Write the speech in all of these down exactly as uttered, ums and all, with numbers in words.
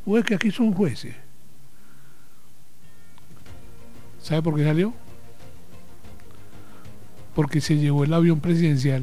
o es que aquí son jueces. ¿Sabe por qué salió? Porque se llevó el avión presidencial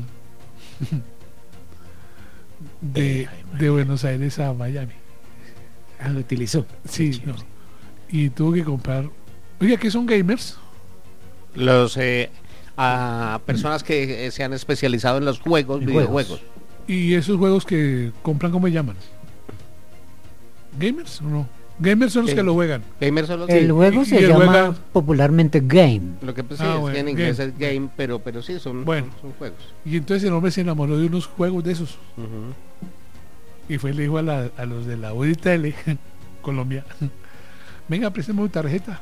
de, de Buenos Aires a Miami. Ah, lo utilizó. Sí, no. Y tuvo que comprar. Oiga, ¿qué son gamers? Los eh, a personas que eh, se han especializado en los juegos, En videojuegos. Y esos juegos que compran, ¿cómo se llaman? ¿Gamers o no? Gamers son los Sí. que lo juegan. Gamers son los El que- juego y- se y el llama juega- popularmente game. Lo que pues, sí, Ah, es bueno, que en inglés game. es game, pero pero sí son, Bueno. son, son juegos. Y entonces el hombre se enamoró de unos juegos de esos. Ujú. Y fue y le dijo a, la- a los de la U D T L, Colombia, venga, préstame tu tarjeta.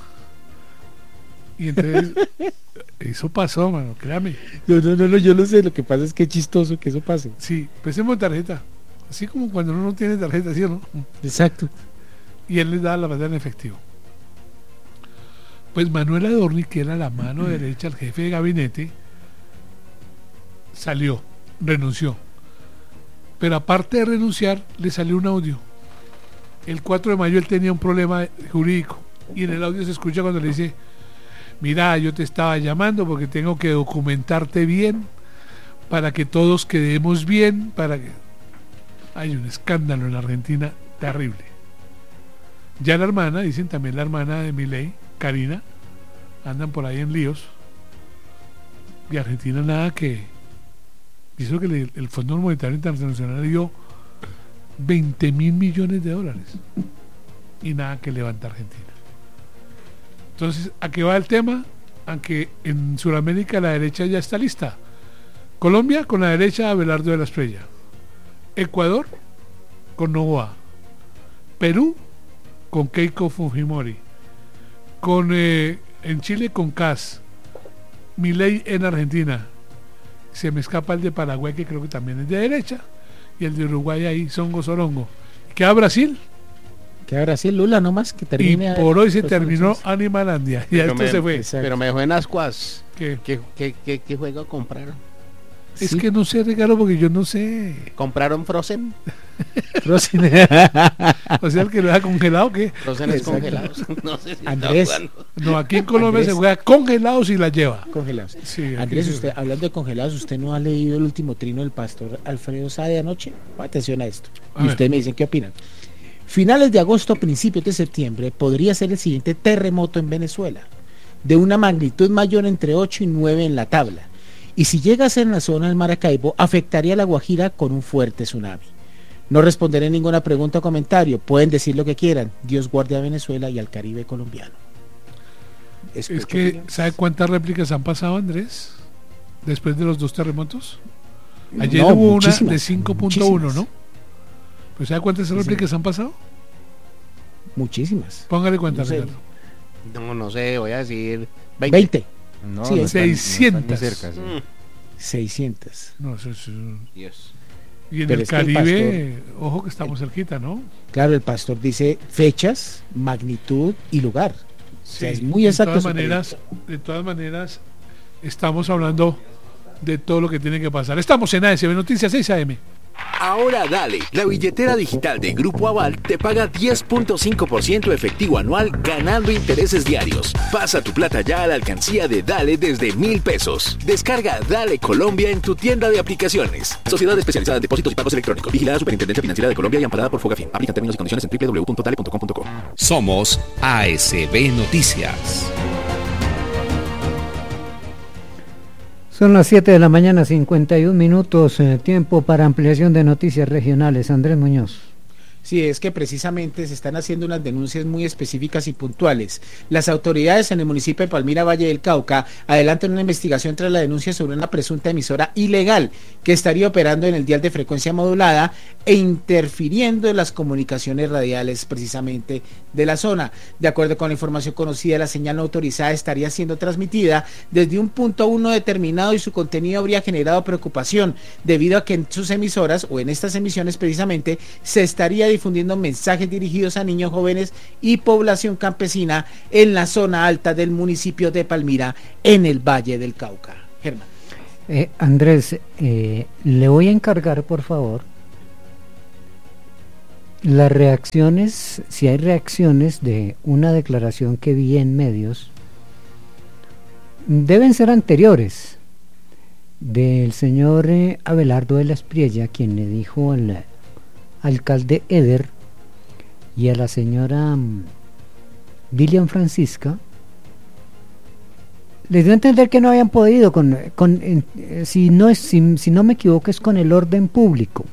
Y entonces, eso pasó, mano, créame. No, no, no, no, yo lo sé, lo que pasa es que es chistoso que eso pase. Sí, préstame tu tarjeta. Así como cuando uno no tiene tarjeta, ¿sí o no? Exacto. Y él les da la plata en efectivo. Pues Manuel Adorni, que era la mano derecha al jefe de gabinete, salió, renunció. Pero aparte de renunciar, le salió un audio. El cuatro de mayo él tenía un problema jurídico y en el audio se escucha cuando le dice: mira, yo te estaba llamando porque tengo que documentarte bien para que todos quedemos bien, para que... Hay un escándalo en Argentina terrible. Ya la hermana, dicen también la hermana de Milei, Karina, andan por ahí en líos. Y Argentina nada que... Hizo que le- el Fondo Monetario Internacional le dio veinte mil millones de dólares. Y nada que levanta Argentina. Entonces, ¿a qué va el tema? Aunque en Sudamérica la derecha ya está lista. Colombia con la derecha Abelardo de la Estrella. Ecuador con Noboa. Perú con Keiko Fujimori. Con eh, en Chile con Kass. Milei en Argentina. Se me escapa el de Paraguay, que creo que también es de derecha. Y el de Uruguay ahí, Songo Sorongo. Queda Brasil. Que ahora sí, Lula nomás, que Y termine. por hoy se pues, terminó entonces. Animalandia. Y Pero esto me- se fue. Exacto. Pero me dejó en ascuas. ¿Qué? ¿Qué, qué, qué, qué juego compraron? Es Sí. que no sé, regalo, porque yo no sé. ¿Compraron Frozen? Frozen. O sea, el que lo deja congelado, ¿qué? Frozen es Exacto. congelados. No sé si está Andrés. jugando. No, aquí en Colombia Andrés. se juega congelado si la lleva. Congelados. Sí, aquí Andrés, se- usted, hablando de congelados, ¿usted no ha leído el último trino del pastor Alfredo Sá de anoche? Ponga atención a esto. A Y ver. ustedes me dicen qué opinan. Finales de agosto, principios de septiembre, podría ser el siguiente terremoto en Venezuela, de una magnitud mayor entre ocho y nueve en la tabla. Y si llega a ser en la zona del Maracaibo, afectaría a La Guajira con un fuerte tsunami. No responderé ninguna pregunta o comentario. Pueden decir lo que quieran. Dios guarde a Venezuela y al Caribe colombiano. Es Escucho que, opinión. ¿sabe cuántas réplicas han pasado, Andrés? Después de los dos terremotos. Ayer No, hubo una muchísimas, de cinco punto uno, muchísimas. ¿no? Pues ¿sabe cuántas Sí, réplicas han pasado? Muchísimas. Póngale cuenta, No sé. Ricardo. No, no sé, voy a decir veinte. veinte. No, Sí, no es están- no están ni seiscientas. cerca, sí. Mm, seiscientas. No, eso es- Dios. Y en Pero el es que el Caribe, ojo que estamos cerquita, ¿no? Claro, el pastor dice fechas, magnitud y lugar. sea, es muy exacto De todas su maneras, de todas maneras, estamos hablando de todo lo que tiene que pasar. Estamos en A S B Noticias seis A M. Ahora dale, la billetera digital de Grupo Aval te paga diez punto cinco por ciento efectivo anual ganando intereses diarios. Pasa tu plata ya a la alcancía de Dale desde mil pesos. Descarga Dale Colombia en tu tienda de aplicaciones. Sociedad especializada en depósitos y pagos electrónicos. Vigilada Superintendencia Financiera de Colombia y amparada por Fogafín. Aplica términos y condiciones en doble u doble u doble u punto dale punto com punto co. Somos A S B Noticias. Son las siete de la mañana, cincuenta y un minutos, eh, tiempo para ampliación de noticias regionales. Andrés Muñoz. Sí, es que precisamente se están haciendo unas denuncias muy específicas y puntuales. Las autoridades en el municipio de Palmira, Valle del Cauca, adelantan una investigación tras la denuncia sobre una presunta emisora ilegal que estaría operando en el dial de frecuencia modulada e interfiriendo en las comunicaciones radiales precisamente de la zona. De acuerdo con la información conocida, la señal no autorizada estaría siendo transmitida desde un punto uno determinado y su contenido habría generado preocupación debido a que en sus emisoras o en estas emisiones precisamente se estaría difundiendo mensajes dirigidos a niños, jóvenes y población campesina en la zona alta del municipio de Palmira, en el Valle del Cauca. Germán. Eh, Andrés, eh, le voy a encargar, por favor, las reacciones, si hay reacciones de una declaración que vi en medios, deben ser anteriores, del señor eh, Abelardo de la Espriella, quien le dijo al eh, alcalde Eder y a la señora um, Dilian Francisca, les dio a entender que no habían podido con, con eh, si no es si, si no me equivoco es con el orden público.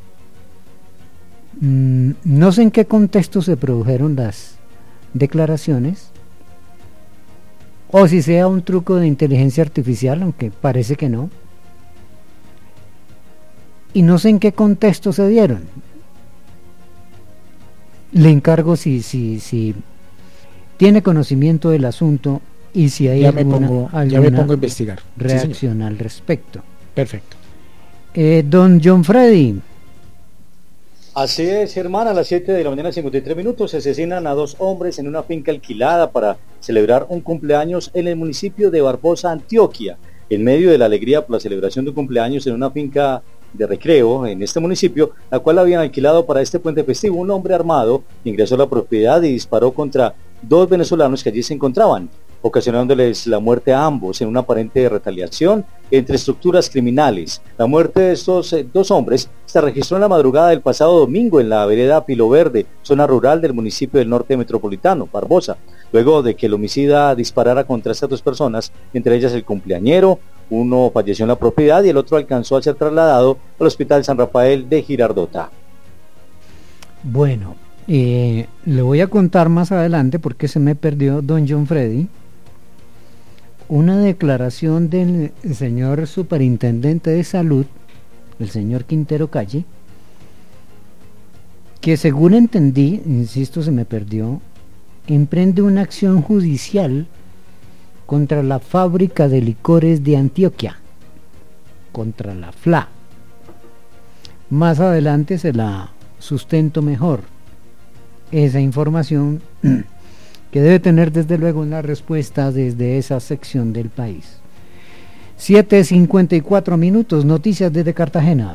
mm, no sé en qué contexto se produjeron las declaraciones, o si sea un truco de inteligencia artificial, aunque parece que no, y no sé en qué contexto se dieron. Le encargo si si si tiene conocimiento del asunto y si hay ya alguna, me pongo, alguna ya me pongo a investigar. reacción Sí, al respecto. perfecto. Eh, don John Freddy. Así es, hermana, a las siete de la mañana, cincuenta y tres minutos, se asesinan a dos hombres en una finca alquilada para celebrar un cumpleaños en el municipio de Barbosa, Antioquia. En medio de la alegría por la celebración de un cumpleaños en una finca de recreo en este municipio, la cual habían alquilado para este puente festivo, un hombre armado ingresó a la propiedad y disparó contra dos venezolanos que allí se encontraban, ocasionándoles la muerte a ambos en una aparente retaliación entre estructuras criminales. La muerte de estos eh, dos hombres se registró en la madrugada del pasado domingo en la vereda Pilo Verde, zona rural del municipio del norte metropolitano, Barbosa, luego de que el homicida disparara contra estas dos personas, entre ellas el cumpleañero. Uno falleció en la propiedad y el otro alcanzó a ser trasladado al Hospital San Rafael de Girardota. Bueno, eh, le voy a contar más adelante porque se me perdió, don John Freddy, una declaración del señor superintendente de salud, el señor Quintero Calle, que según entendí, insisto, se me perdió, emprende una acción judicial contra la fábrica de licores de Antioquia, contra la F L A. Más adelante se la sustento mejor, esa información que debe tener desde luego una respuesta desde esa sección del país. siete cincuenta y cuatro minutos, noticias desde Cartagena.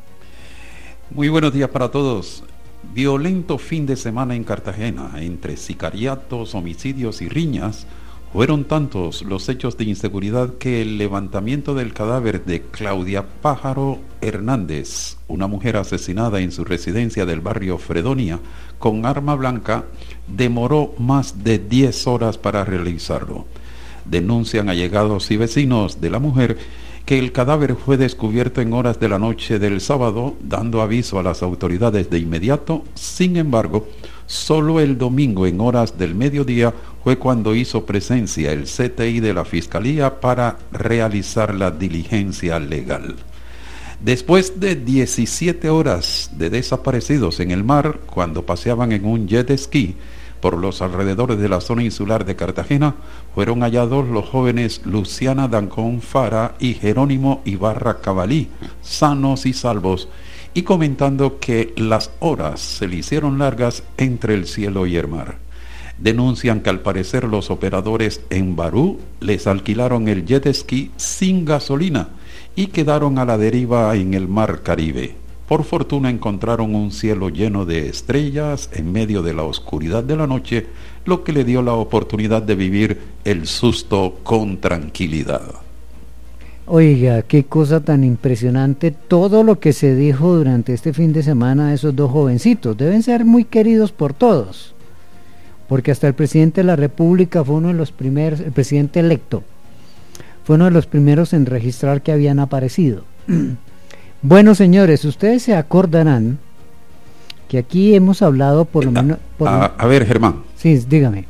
Muy buenos días para todos. Violento fin de semana en Cartagena, entre sicariatos, homicidios y riñas. Fueron tantos los hechos de inseguridad que el levantamiento del cadáver de Claudia Pájaro Hernández, una mujer asesinada en su residencia del barrio Fredonia con arma blanca, demoró más de diez horas para realizarlo. Denuncian allegados y vecinos de la mujer que el cadáver fue descubierto en horas de la noche del sábado, dando aviso a las autoridades de inmediato. Sin embargo, solo el domingo en horas del mediodía fue cuando hizo presencia el C T I de la Fiscalía para realizar la diligencia legal. Después de diecisiete horas de desaparecidos en el mar, cuando paseaban en un jet ski por los alrededores de la zona insular de Cartagena, fueron hallados los jóvenes Luciana Dancón Fara y Jerónimo Ibarra Cabalí, sanos y salvos, y comentando que las horas se le hicieron largas entre el cielo y el mar. Denuncian que al parecer los operadores en Barú les alquilaron el jet ski sin gasolina y quedaron a la deriva en el mar Caribe. Por fortuna encontraron un cielo lleno de estrellas en medio de la oscuridad de la noche, lo que le dio la oportunidad de vivir el susto con tranquilidad. Oiga, qué cosa tan impresionante todo lo que se dijo durante este fin de semana de esos dos jovencitos. Deben ser muy queridos por todos, porque hasta el presidente de la República fue uno de los primeros, el presidente electo, fue uno de los primeros en registrar que habían aparecido. Bueno, señores, ustedes se acordarán que aquí hemos hablado por lo menos... Por a, a ver, Germán. Sí, dígame.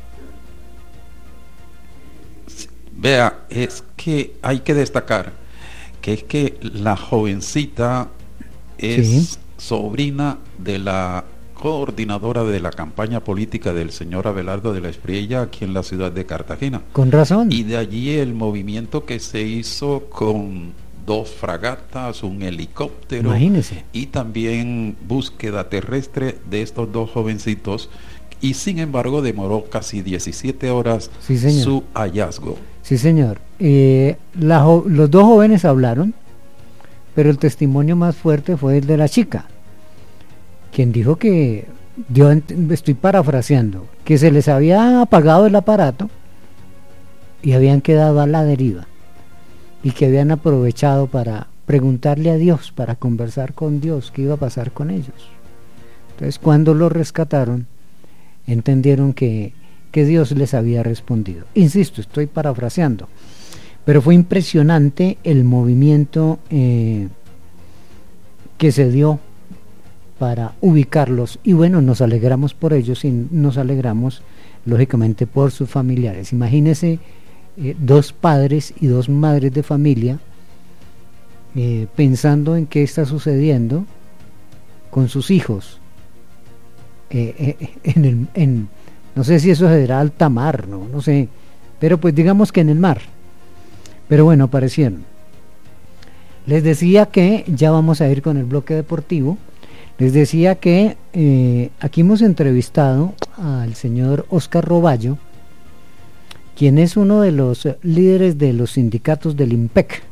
Vea, es que hay que destacar que es que la jovencita es sí. sobrina de la coordinadora de la campaña política del señor Abelardo de la Espriella aquí en la ciudad de Cartagena. Con razón. Y de allí el movimiento que se hizo con dos fragatas, un helicóptero. Imagínese. Y también búsqueda terrestre de estos dos jovencitos, y sin embargo demoró casi diecisiete horas sí, su hallazgo. Sí, señor. Eh, la jo- los dos jóvenes hablaron, pero el testimonio más fuerte fue el de la chica, quien dijo que yo estoy parafraseando, que se les había apagado el aparato y habían quedado a la deriva y que habían aprovechado para preguntarle a Dios, para conversar con Dios qué iba a pasar con ellos. Entonces, cuando los rescataron, entendieron que, que Dios les había respondido. Insisto, estoy parafraseando, pero fue impresionante el movimiento eh, que se dio para ubicarlos, y bueno, nos alegramos por ellos y nos alegramos lógicamente por sus familiares. Imagínense eh, dos padres y dos madres de familia eh, pensando en qué está sucediendo con sus hijos eh, eh, en el, en, no sé si eso será alta mar, no, no sé, pero pues digamos que en el mar. Pero bueno, aparecieron. Les decía que ya vamos a ir con el bloque deportivo. Les decía que eh, aquí hemos entrevistado al señor Oscar Roballo, quien es uno de los líderes de los sindicatos del IMPEC.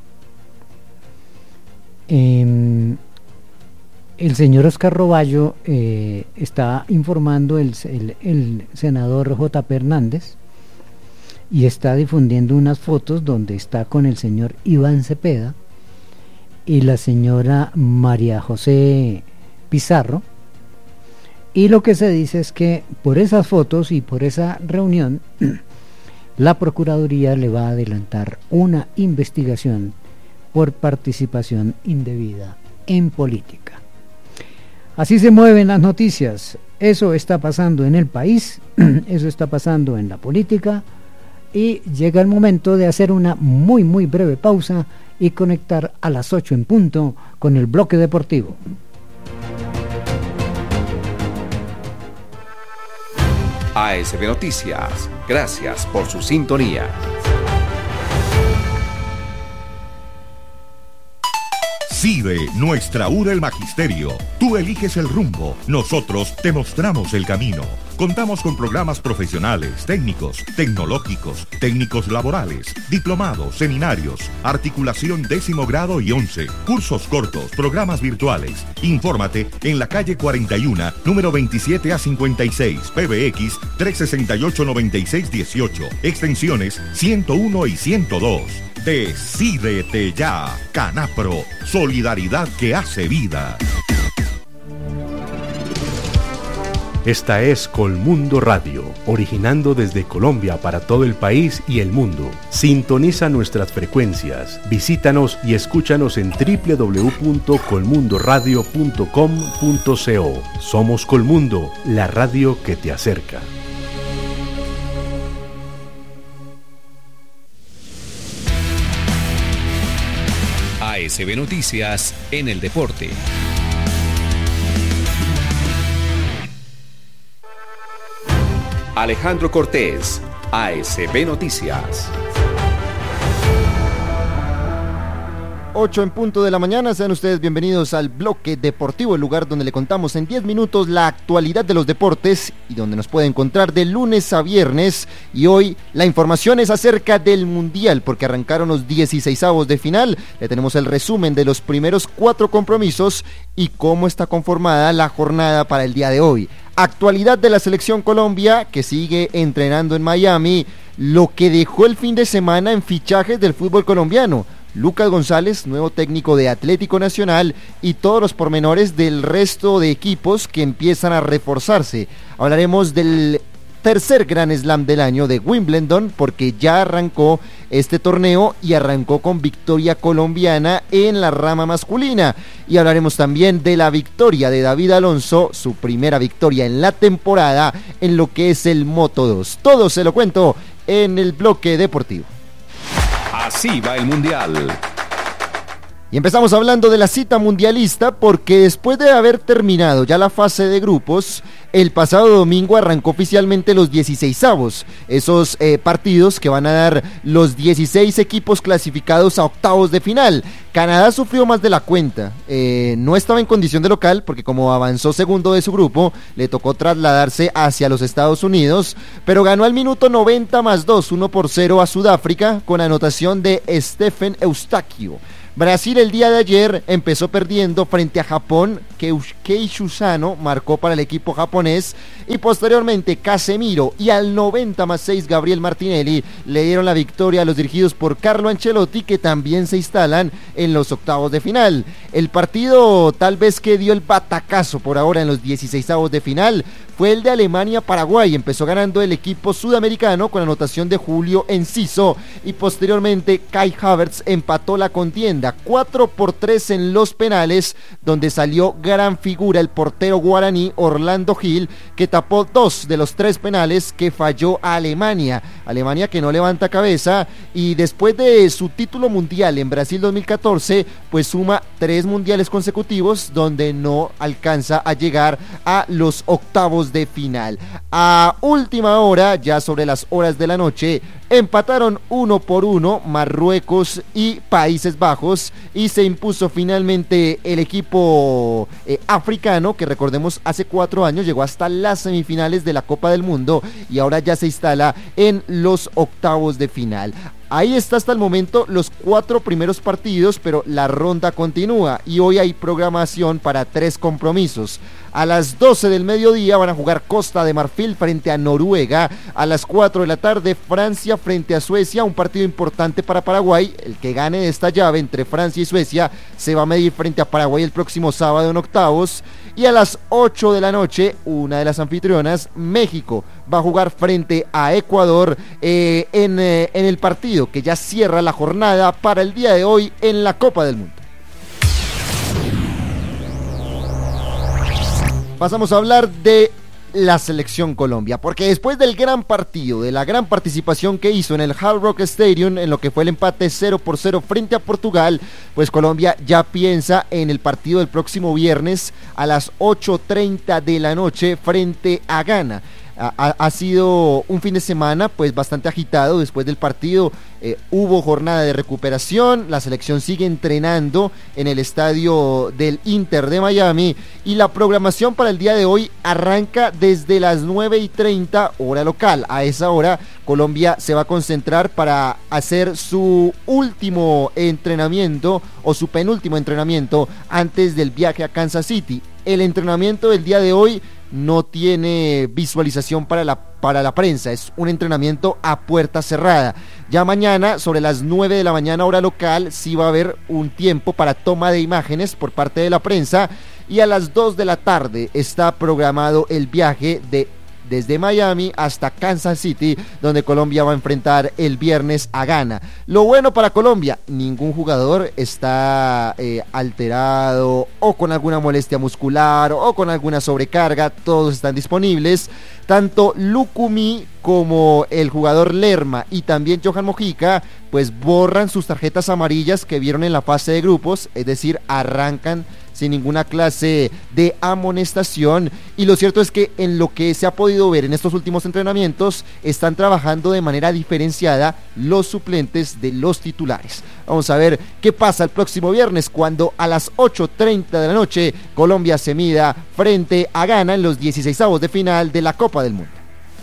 Eh, el señor Oscar Roballo eh, está informando el, el, el senador J P Hernández y está difundiendo unas fotos donde está con el señor Iván Cepeda y la señora María José Pizarro, y lo que se dice es que por esas fotos y por esa reunión la Procuraduría le va a adelantar una investigación por participación indebida en política. Así se mueven las noticias. Eso está pasando en el país, eso está pasando en la política, y llega el momento de hacer una muy muy breve pausa y conectar a las ocho en punto con el bloque deportivo. A S B Noticias, gracias por su sintonía. CIDE, nuestra U R el Magisterio. Tú eliges el rumbo, nosotros te mostramos el camino. Contamos con programas profesionales, técnicos, tecnológicos, técnicos laborales, diplomados, seminarios, articulación décimo grado y once, cursos cortos, programas virtuales. Infórmate en la calle cuarenta y uno, número veintisiete a cincuenta y seis, P B X trescientos sesenta y ocho, noventa y seis dieciocho, extensiones ciento uno y ciento dos. Decídete ya, Canapro, solidaridad que hace vida. Esta es Colmundo Radio, originando desde Colombia para todo el país y el mundo. Sintoniza nuestras frecuencias, visítanos y escúchanos en doble u doble u doble u punto colmundo radio punto com punto co. Somos Colmundo, la radio que te acerca. A S B Noticias en el deporte. Alejandro Cortés, A S B Noticias. ocho en punto de la mañana, sean ustedes bienvenidos al bloque deportivo, el lugar donde le contamos en diez minutos la actualidad de los deportes y donde nos puede encontrar de lunes a viernes. Y hoy la información es acerca del Mundial, porque arrancaron los dieciseisavos de final. Le tenemos el resumen de los primeros cuatro compromisos y cómo está conformada la jornada para el día de hoy. Actualidad de la selección Colombia, que sigue entrenando en Miami, lo que dejó el fin de semana en fichajes del fútbol colombiano. Lucas González, nuevo técnico de Atlético Nacional, y todos los pormenores del resto de equipos que empiezan a reforzarse. Hablaremos del tercer Gran Slam del año de Wimbledon, porque ya arrancó este torneo y arrancó con victoria colombiana en la rama masculina. Y hablaremos también de la victoria de David Alonso, su primera victoria en la temporada en lo que es el Moto dos. Todo se lo cuento en el bloque deportivo. Así va el Mundial. Y empezamos hablando de la cita mundialista, porque después de haber terminado ya la fase de grupos, el pasado domingo arrancó oficialmente los dieciseisavos, esos eh, partidos que van a dar los dieciséis equipos clasificados a octavos de final. Canadá sufrió más de la cuenta, eh, no estaba en condición de local porque como avanzó segundo de su grupo, le tocó trasladarse hacia los Estados Unidos, pero ganó al minuto noventa más dos, uno por cero a Sudáfrica, con anotación de Stephen Eustaquio. Brasil el día de ayer empezó perdiendo frente a Japón, que Keishu Sano marcó para el equipo japonés y posteriormente Casemiro y al noventa más seis Gabriel Martinelli le dieron la victoria a los dirigidos por Carlo Ancelotti, que también se instalan en los octavos de final. El partido tal vez que dio el batacazo por ahora en los dieciseisavos de final fue el de Alemania-Paraguay. Empezó ganando el equipo sudamericano con anotación de Julio Enciso y posteriormente Kai Havertz empató la contienda cuatro por tres en los penales, donde salió gran figura el portero guaraní Orlando Gil, que tapó dos de los tres penales que falló a Alemania. Alemania que no levanta cabeza y después de su título mundial en Brasil dos mil catorce, pues suma tres mundiales consecutivos donde no alcanza a llegar a los octavos de final. A última hora, ya sobre las horas de la noche, empataron uno por uno Marruecos y Países Bajos y se impuso finalmente el equipo eh, africano, que recordemos hace cuatro años llegó hasta las semifinales de la Copa del Mundo y ahora ya se instala en los octavos de final. Ahí está hasta el momento los cuatro primeros partidos, pero la ronda continúa y hoy hay programación para tres compromisos. A las doce del mediodía van a jugar Costa de Marfil frente a Noruega. A las cuatro de la tarde Francia frente a Suecia, un partido importante para Paraguay. El que gane de esta llave entre Francia y Suecia se va a medir frente a Paraguay el próximo sábado en octavos. Y a las ocho de la noche, una de las anfitrionas, México, va a jugar frente a Ecuador eh, en, eh, en el partido que ya cierra la jornada para el día de hoy en la Copa del Mundo. Pasamos a hablar de la selección Colombia, porque después del gran partido, de la gran participación que hizo en el Hard Rock Stadium, en lo que fue el empate cero por cero frente a Portugal, pues Colombia ya piensa en el partido del próximo viernes a las ocho treinta de la noche frente a Ghana. Ha, ha sido un fin de semana pues bastante agitado. Después del partido eh, hubo jornada de recuperación, la selección sigue entrenando en el estadio del Inter de Miami y la programación para el día de hoy arranca desde las nueve y treinta hora local. A esa hora Colombia se va a concentrar para hacer su último entrenamiento o su penúltimo entrenamiento antes del viaje a Kansas City. El entrenamiento del día de hoy no tiene visualización para la, para la prensa, es un entrenamiento a puerta cerrada. Ya mañana, sobre las nueve de la mañana hora local, sí va a haber un tiempo para toma de imágenes por parte de la prensa y a las dos de la tarde está programado el viaje de desde Miami hasta Kansas City, donde Colombia va a enfrentar el viernes a Ghana. Lo bueno para Colombia, ningún jugador está eh, alterado o con alguna molestia muscular o con alguna sobrecarga, todos están disponibles. Tanto Lucumí como el jugador Lerma y también Johan Mojica pues borran sus tarjetas amarillas que vieron en la fase de grupos, es decir, arrancan sin ninguna clase de amonestación, y lo cierto es que en lo que se ha podido ver en estos últimos entrenamientos están trabajando de manera diferenciada los suplentes de los titulares. Vamos a ver qué pasa el próximo viernes cuando a las ocho treinta de la noche Colombia se mida frente a Ghana en los dieciseisavos de final de la Copa del Mundo.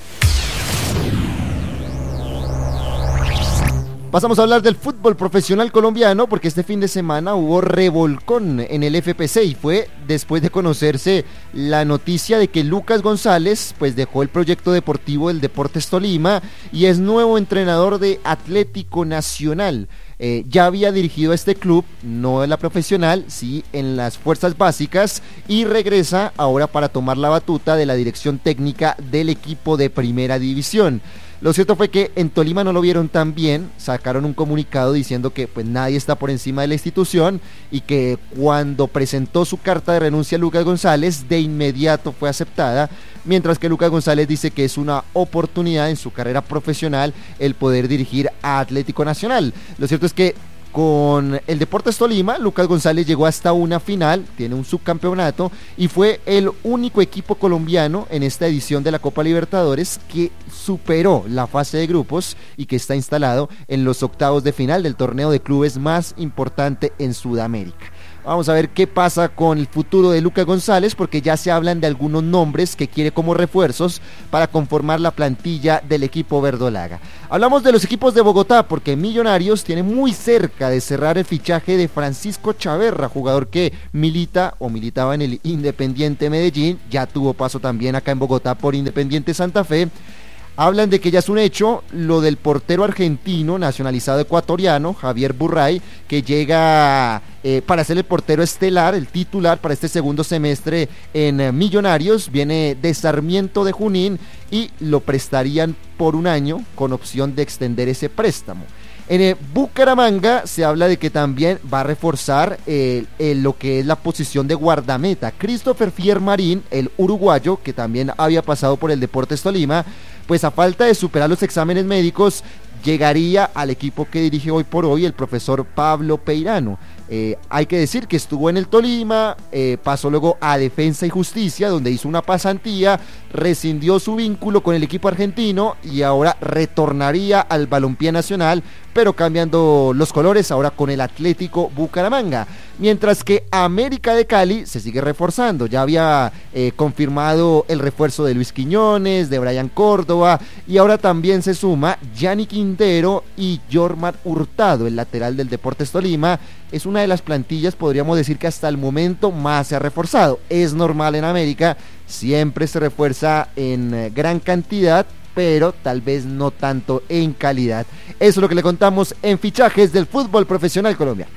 Pasamos a hablar del fútbol profesional colombiano porque este fin de semana hubo revolcón en el F P C y fue después de conocerse la noticia de que Lucas González pues dejó el proyecto deportivo del Deportes Tolima y es nuevo entrenador de Atlético Nacional. Eh, ya había dirigido a este club, no en la profesional, sí en las fuerzas básicas, y regresa ahora para tomar la batuta de la dirección técnica del equipo de primera división. Lo cierto fue que en Tolima no lo vieron tan bien, sacaron un comunicado diciendo que pues nadie está por encima de la institución y que cuando presentó su carta de renuncia a Lucas González de inmediato fue aceptada, mientras que Lucas González dice que es una oportunidad en su carrera profesional el poder dirigir a Atlético Nacional. Lo cierto es que con el Deportes Tolima, Lucas González llegó hasta una final, tiene un subcampeonato y fue el único equipo colombiano en esta edición de la Copa Libertadores que superó la fase de grupos y que está instalado en los octavos de final del torneo de clubes más importante en Sudamérica. Vamos a ver qué pasa con el futuro de Lucas González, porque ya se hablan de algunos nombres que quiere como refuerzos para conformar la plantilla del equipo verdolaga. Hablamos de los equipos de Bogotá, porque Millonarios tiene muy cerca de cerrar el fichaje de Francisco Chaverra, jugador que milita o militaba en el Independiente Medellín, ya tuvo paso también acá en Bogotá por Independiente Santa Fe. Hablan de que ya es un hecho lo del portero argentino nacionalizado ecuatoriano, Javier Burray, que llega eh, para ser el portero estelar, el titular para este segundo semestre en eh, Millonarios. Viene de Sarmiento de Junín y lo prestarían por un año con opción de extender ese préstamo. En eh, Bucaramanga se habla de que también va a reforzar eh, eh, lo que es la posición de guardameta. Christopher Fiermarín, el uruguayo, que también había pasado por el Deportes Tolima, pues a falta de superar los exámenes médicos, llegaría al equipo que dirige hoy por hoy el profesor Pablo Peirano. Eh, hay que decir que estuvo en el Tolima, eh, pasó luego a Defensa y Justicia, donde hizo una pasantía, rescindió su vínculo con el equipo argentino y ahora retornaría al balompié nacional, pero cambiando los colores ahora con el Atlético Bucaramanga. Mientras que América de Cali se sigue reforzando, ya había eh, confirmado el refuerzo de Luis Quiñones, de Brian Córdoba, y ahora también se suma Gianni Quintero y Jormar Hurtado, el lateral del Deportes Tolima. Es una de las plantillas, podríamos decir, que hasta el momento más se ha reforzado. Es normal en América, siempre se refuerza en eh, gran cantidad, pero tal vez no tanto en calidad. Eso es lo que le contamos en fichajes del fútbol profesional colombiano.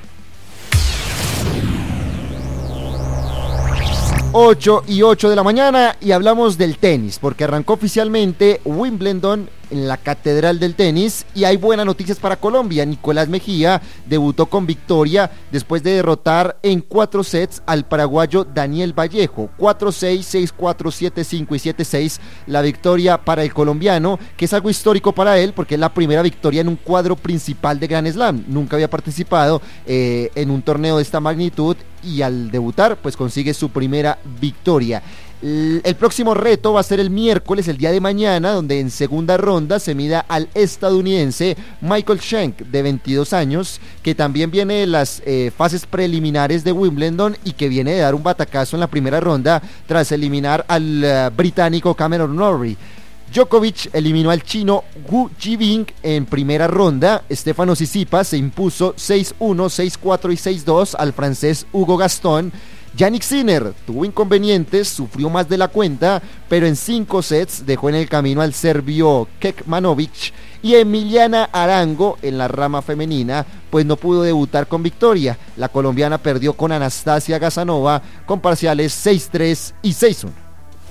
ocho y ocho de la mañana y hablamos del tenis, porque arrancó oficialmente Wimbledon en la Catedral del Tenis y hay buenas noticias para Colombia. Nicolás Mejía debutó con victoria después de derrotar en cuatro sets al paraguayo Daniel Vallejo, cuatro seis, seis cuatro, siete cinco y siete seis, la victoria para el colombiano, que es algo histórico para él porque es la primera victoria en un cuadro principal de Grand Slam. Nunca había participado eh, en un torneo de esta magnitud y al debutar pues consigue su primera victoria. El próximo reto va a ser el miércoles, el día de mañana, donde en segunda ronda se mida al estadounidense Michael Schenk, de veintidós años, que también viene de las eh, fases preliminares de Wimbledon y que viene de dar un batacazo en la primera ronda tras eliminar al uh, británico Cameron Norrie. Djokovic eliminó al chino Wu Jibing en primera ronda. Stefano Tsitsipas se impuso seis uno, seis cuatro y seis dos al francés Hugo Gaston. Jannik Sinner tuvo inconvenientes, sufrió más de la cuenta, pero en cinco sets dejó en el camino al serbio Kekmanovic. Y Emiliana Arango, en la rama femenina, pues no pudo debutar con victoria. La colombiana perdió con Anastasia Gazanova con parciales seis tres y seis uno.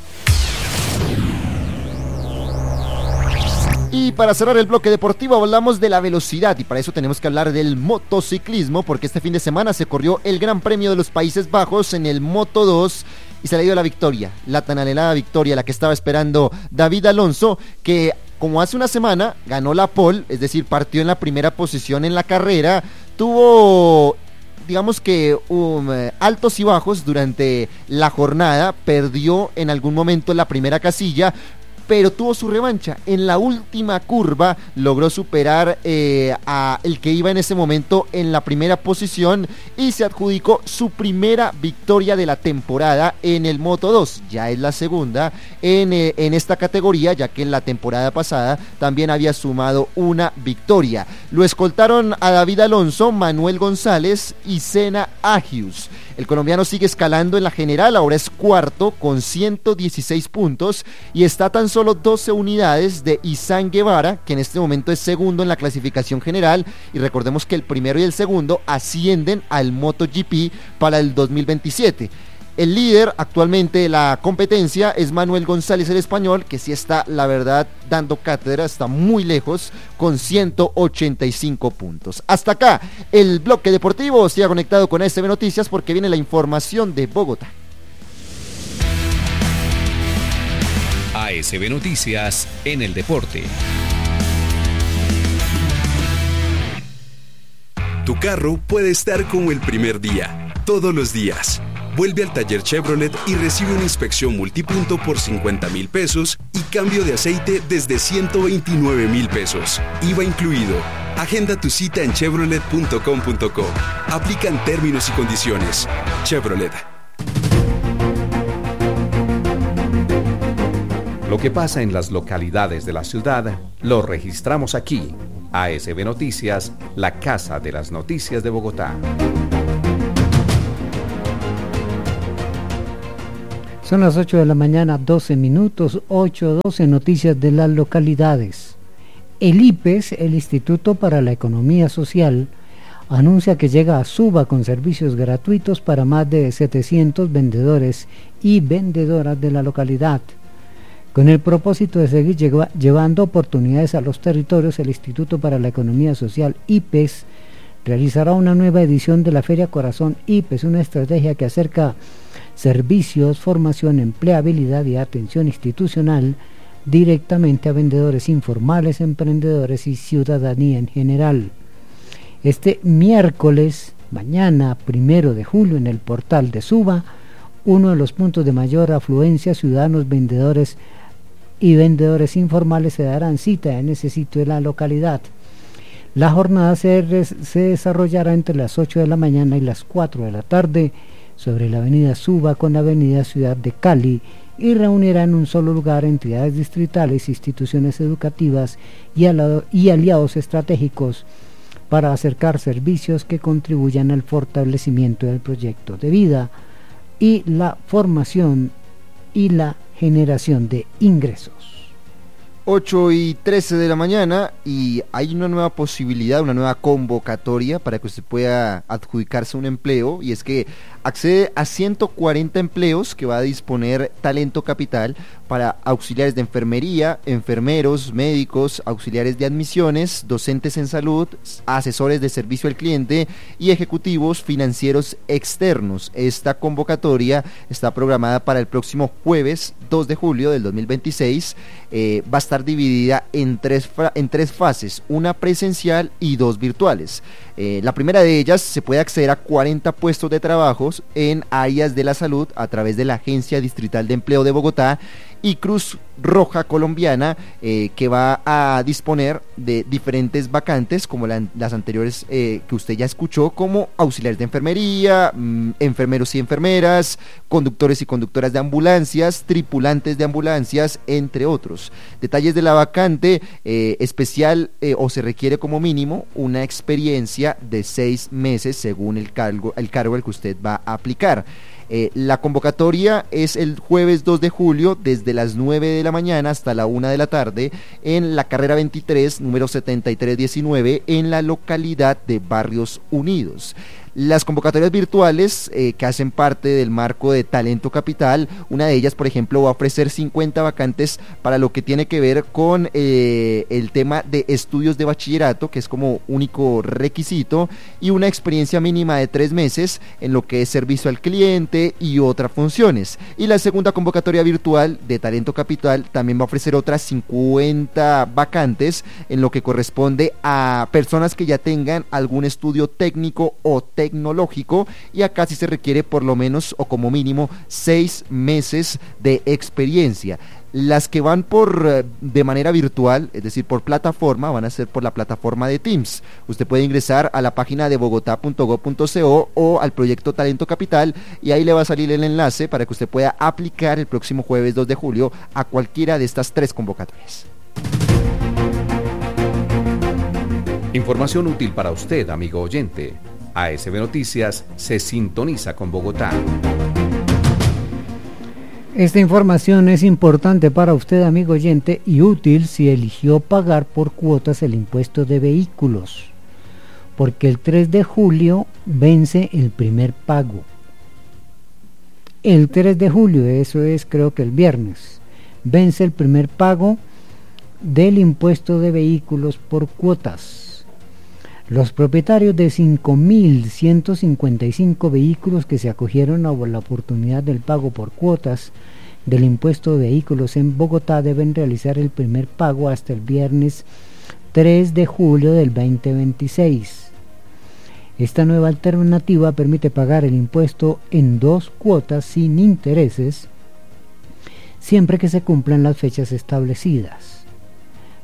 Y para cerrar el bloque deportivo hablamos de la velocidad y para eso tenemos que hablar del motociclismo, porque este fin de semana se corrió el Gran Premio de los Países Bajos en el Moto dos y se le dio la victoria, la tan anhelada victoria, la que estaba esperando David Alonso, que como hace una semana ganó la pole, es decir, partió en la primera posición en la carrera, tuvo digamos que um, altos y bajos durante la jornada, perdió en algún momento la primera casilla, pero tuvo su revancha. En la última curva logró superar eh, a el que iba en ese momento en la primera posición y se adjudicó su primera victoria de la temporada en el Moto dos. Ya es la segunda en, eh, en esta categoría, ya que en la temporada pasada también había sumado una victoria. Lo escoltaron a David Alonso, Manuel González y Senna Agius. El colombiano sigue escalando en la general, ahora es cuarto con ciento dieciséis puntos y está tan solo doce unidades de Izan Guevara, que en este momento es segundo en la clasificación general, y recordemos que el primero y el segundo ascienden al MotoGP para el dos mil veintisiete. El líder actualmente de la competencia es Manuel González, el español, que sí está, la verdad, dando cátedra, está muy lejos, con ciento ochenta y cinco puntos. Hasta acá el bloque deportivo. Siga conectado con A S B Noticias porque viene la información de Bogotá. A S B Noticias en el deporte. Tu carro puede estar como el primer día, todos los días. Vuelve al taller Chevrolet y recibe una inspección multipunto por cincuenta mil pesos y cambio de aceite desde ciento veintinueve mil pesos. I V A incluido. Agenda tu cita en chevrolet punto com punto co. Aplican términos y condiciones. Chevrolet. Lo que pasa en las localidades de la ciudad, lo registramos aquí. A S B Noticias, la casa de las noticias de Bogotá. Son las ocho de la mañana, doce minutos, ocho doce, noticias de las localidades. El I P E S, el Instituto para la Economía Social, anuncia que llega a Suba con servicios gratuitos para más de setecientos vendedores y vendedoras de la localidad. Con el propósito de seguir lleva, llevando oportunidades a los territorios, el Instituto para la Economía Social, I P E S, realizará una nueva edición de la Feria Corazón I P E S, una estrategia que acerca servicios, formación, empleabilidad y atención institucional directamente a vendedores informales, emprendedores y ciudadanía en general. Este miércoles, mañana primero de julio, en el portal de Suba, uno de los puntos de mayor afluencia, ciudadanos, vendedores y vendedores informales se darán cita en ese sitio de la localidad. La jornada se, se desarrollará entre las ocho de la mañana y las cuatro de la tarde sobre la avenida Suba con la avenida Ciudad de Cali, y reunirá en un solo lugar entidades distritales, instituciones educativas y, al, y aliados estratégicos para acercar servicios que contribuyan al fortalecimiento del proyecto de vida y la formación y la generación de ingresos. ocho y trece de la mañana, y hay una nueva posibilidad, una nueva convocatoria para que usted pueda adjudicarse un empleo, y es que accede a ciento cuarenta empleos que va a disponer Talento Capital para auxiliares de enfermería, enfermeros, médicos, auxiliares de admisiones, docentes en salud, asesores de servicio al cliente y ejecutivos financieros externos. Esta convocatoria está programada para el próximo jueves dos de julio del dos mil veintiséis. Eh, va a estar dividida en tres, en tres fases, una presencial y dos virtuales. Eh, la primera de ellas se puede acceder a cuarenta puestos de trabajo en áreas de la salud a través de la Agencia Distrital de Empleo de Bogotá y Cruz Roja Colombiana, eh, que va a disponer de diferentes vacantes como la, las anteriores eh, que usted ya escuchó, como auxiliares de enfermería, mmm, enfermeros y enfermeras, conductores y conductoras de ambulancias, tripulantes de ambulancias, entre otros. Detalles de la vacante: eh, especial eh, o se requiere como mínimo una experiencia de seis meses según el cargo, el cargo al que usted va a aplicar. Eh, la convocatoria es el jueves dos de julio desde las nueve de la mañana hasta la una de la tarde en la carrera veintitrés, número setenta y tres diecinueve, en la localidad de Barrios Unidos. Las convocatorias virtuales eh, que hacen parte del marco de Talento Capital, una de ellas, por ejemplo, va a ofrecer cincuenta vacantes para lo que tiene que ver con eh, el tema de estudios de bachillerato, que es como único requisito, y una experiencia mínima de tres meses en lo que es servicio al cliente y otras funciones. Y la segunda convocatoria virtual de Talento Capital también va a ofrecer otras cincuenta vacantes en lo que corresponde a personas que ya tengan algún estudio técnico o técnico tecnológico, y acá sí se requiere por lo menos o como mínimo seis meses de experiencia. Las que van por de manera virtual, es decir, por plataforma, van a ser por la plataforma de Teams. Usted puede ingresar a la página de bogotá punto gob punto co o al proyecto Talento Capital, y ahí le va a salir el enlace para que usted pueda aplicar el próximo jueves dos de julio a cualquiera de estas tres convocatorias. Información útil para usted, amigo oyente. A S B Noticias se sintoniza con Bogotá. Esta información es importante para usted, amigo oyente, y útil si eligió pagar por cuotas el impuesto de vehículos, porque el tres de julio vence el primer pago. El tres de julio, eso es creo que el viernes, vence el primer pago del impuesto de vehículos por cuotas. Los propietarios de cinco mil ciento cincuenta y cinco vehículos que se acogieron a la oportunidad del pago por cuotas del impuesto de vehículos en Bogotá deben realizar el primer pago hasta el viernes tres de julio del veinte veintiséis. Esta nueva alternativa permite pagar el impuesto en dos cuotas sin intereses, siempre que se cumplan las fechas establecidas.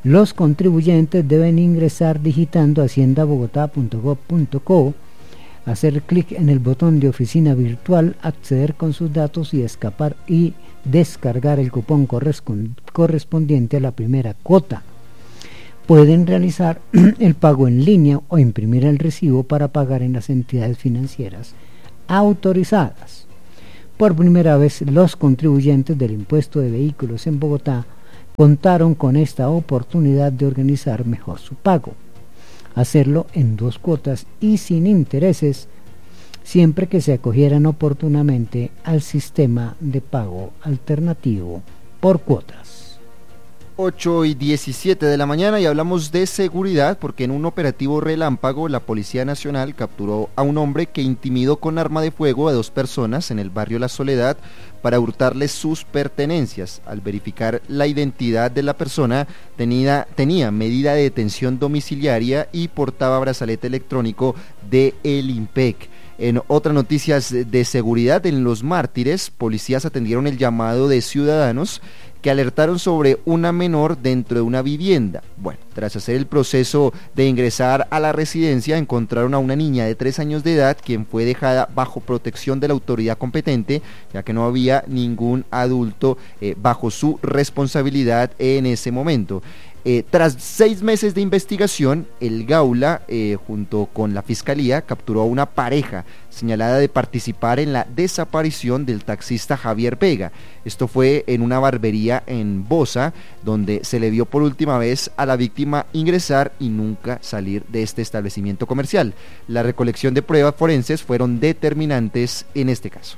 Los contribuyentes deben ingresar digitando hacienda bogotá punto gov punto co, hacer clic en el botón de oficina virtual, acceder con sus datos y escapar y descargar el cupón correspondiente a la primera cuota. Pueden realizar el pago en línea o imprimir el recibo para pagar en las entidades financieras autorizadas. Por primera vez, los contribuyentes del impuesto de vehículos en Bogotá contaron con esta oportunidad de organizar mejor su pago, hacerlo en dos cuotas y sin intereses, siempre que se acogieran oportunamente al sistema de pago alternativo por cuotas. ocho y diecisiete de la mañana y hablamos de seguridad porque en un operativo relámpago la Policía Nacional capturó a un hombre que intimidó con arma de fuego a dos personas en el barrio La Soledad para hurtarles sus pertenencias. Al verificar la identidad de la persona, tenía, tenía medida de detención domiciliaria y portaba brazalete electrónico de el IMPEC. En otras noticias de seguridad, en Los Mártires, policías atendieron el llamado de ciudadanos que alertaron sobre una menor dentro de una vivienda. Bueno, tras hacer el proceso de ingresar a la residencia, encontraron a una niña de tres años de edad, quien fue dejada bajo protección de la autoridad competente, ya que no había ningún adulto eh, bajo su responsabilidad en ese momento. Eh, tras seis meses de investigación, el Gaula, eh, junto con la Fiscalía, capturó a una pareja señalada de participar en la desaparición del taxista Javier Vega. Esto fue en una barbería en Bosa, donde se le vio por última vez a la víctima ingresar y nunca salir de este establecimiento comercial. La recolección de pruebas forenses fueron determinantes en este caso.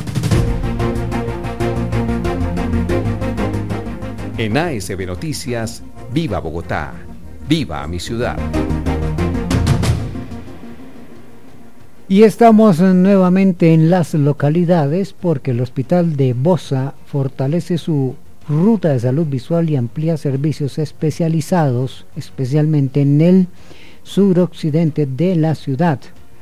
En A S B Noticias, viva Bogotá, viva mi ciudad. Y estamos nuevamente en las localidades porque el Hospital de Bosa fortalece su ruta de salud visual y amplía servicios especializados, especialmente en el suroccidente de la ciudad.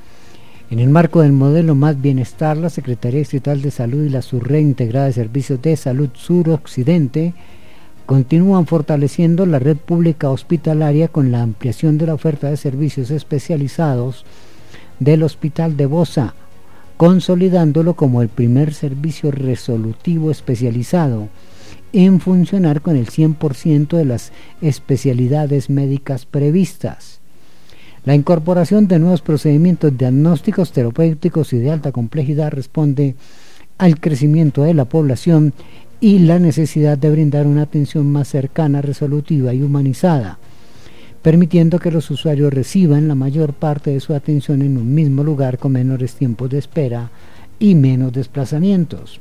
En el marco del modelo Más Bienestar, la Secretaría Distrital de Salud y la Subred Integrada de Servicios de Salud Suroccidente continúan fortaleciendo la red pública hospitalaria con la ampliación de la oferta de servicios especializados del Hospital de Bosa, consolidándolo como el primer servicio resolutivo especializado en funcionar con el cien por ciento de las especialidades médicas previstas. La incorporación de nuevos procedimientos diagnósticos, terapéuticos y de alta complejidad responde al crecimiento de la población y la necesidad de brindar una atención más cercana, resolutiva y humanizada, permitiendo que los usuarios reciban la mayor parte de su atención en un mismo lugar con menores tiempos de espera y menos desplazamientos.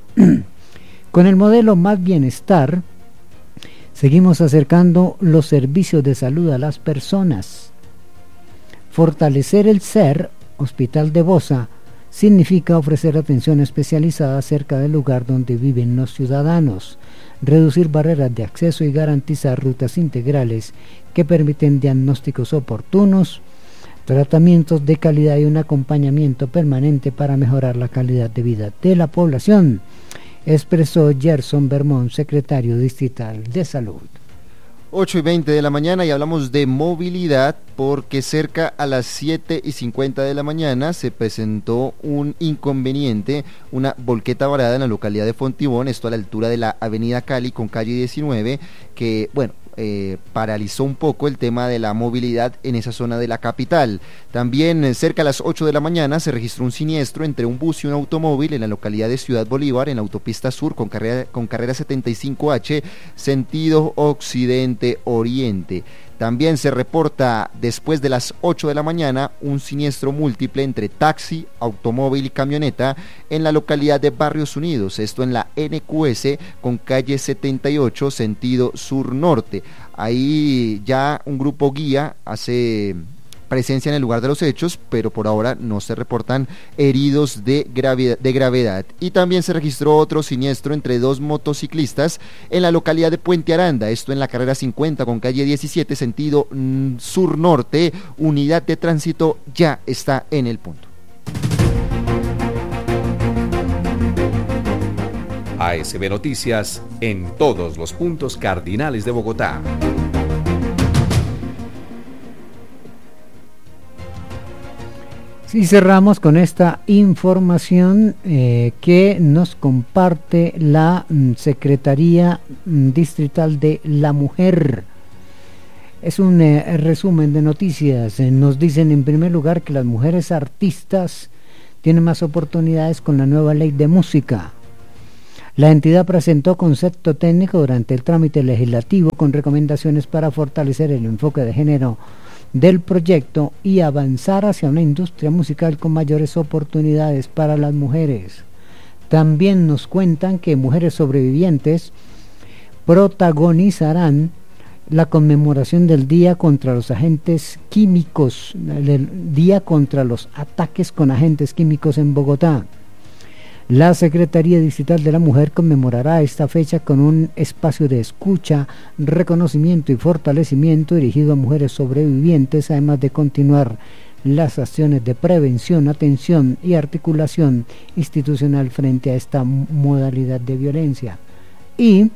Con el modelo Más Bienestar, seguimos acercando los servicios de salud a las personas. Fortalecer el SER, Hospital de Bosa, significa ofrecer atención especializada cerca del lugar donde viven los ciudadanos, reducir barreras de acceso y garantizar rutas integrales que permiten diagnósticos oportunos, tratamientos de calidad y un acompañamiento permanente para mejorar la calidad de vida de la población, expresó Gerson Vermont, secretario distrital de Salud. ocho y veinte de la mañana y hablamos de movilidad porque cerca a las siete y cincuenta de la mañana se presentó un inconveniente, una volqueta varada en la localidad de Fontibón, esto a la altura de la avenida Cali con calle diecinueve, que bueno, Eh, paralizó un poco el tema de la movilidad en esa zona de la capital. También eh, cerca a las ocho de la mañana se registró un siniestro entre un bus y un automóvil en la localidad de Ciudad Bolívar, en la autopista sur con carrera, con carrera setenta y cinco H, sentido occidente-oriente. También se reporta después de las ocho de la mañana un siniestro múltiple entre taxi, automóvil y camioneta en la localidad de Barrios Unidos, esto en la N Q S con calle setenta y ocho, sentido sur-norte. Ahí ya un grupo guía hace presencia en el lugar de los hechos, pero por ahora no se reportan heridos de gravedad, de gravedad. Y también se registró otro siniestro entre dos motociclistas en la localidad de Puente Aranda, esto en la carrera cincuenta con calle diecisiete, sentido mm, sur-norte. Unidad de tránsito ya está en el punto. A S B Noticias en todos los puntos cardinales de Bogotá. Y cerramos con esta información eh, que nos comparte la mm, Secretaría mm, Distrital de la Mujer. Es un eh, resumen de noticias. Eh, nos dicen en primer lugar que las mujeres artistas tienen más oportunidades con la nueva ley de música. La entidad presentó concepto técnico durante el trámite legislativo con recomendaciones para fortalecer el enfoque de género del proyecto y avanzar hacia una industria musical con mayores oportunidades para las mujeres. También nos cuentan que mujeres sobrevivientes protagonizarán la conmemoración del Día contra los Agentes Químicos, del Día contra los Ataques con Agentes Químicos en Bogotá. La Secretaría Distrital de la Mujer conmemorará esta fecha con un espacio de escucha, reconocimiento y fortalecimiento dirigido a mujeres sobrevivientes, además de continuar las acciones de prevención, atención y articulación institucional frente a esta modalidad de violencia. Y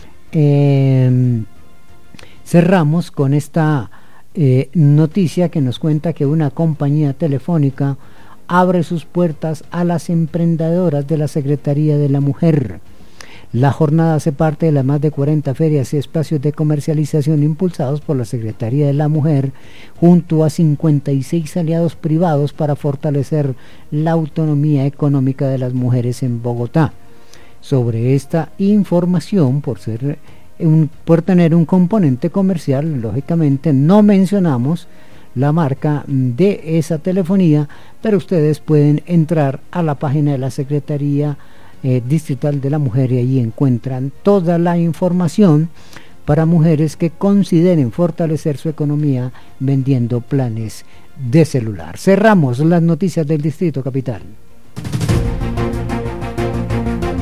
eh, cerramos con esta eh, noticia que nos cuenta que una compañía telefónica abre sus puertas a las emprendedoras de la Secretaría de la Mujer. La jornada hace parte de las más de cuarenta ferias y espacios de comercialización impulsados por la Secretaría de la Mujer, junto a cincuenta y seis aliados privados para fortalecer la autonomía económica de las mujeres en Bogotá. Sobre esta información, por ser un, por tener un componente comercial, lógicamente no mencionamos la marca de esa telefonía, pero ustedes pueden entrar a la página de la Secretaría eh, Distrital de la Mujer y allí encuentran toda la información para mujeres que consideren fortalecer su economía vendiendo planes de celular. Cerramos las noticias del Distrito Capital.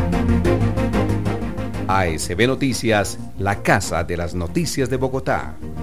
A S B Noticias, la casa de las noticias de Bogotá.